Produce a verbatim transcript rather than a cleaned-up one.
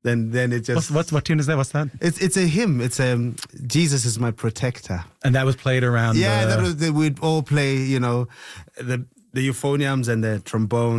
then then it just... What's, what's, what tune is that? What's that? It's it's a hymn. It's um, Jesus is my protector. And that was played around... Yeah, the... that was, we'd all play, you know, the, the euphoniums and the trombone.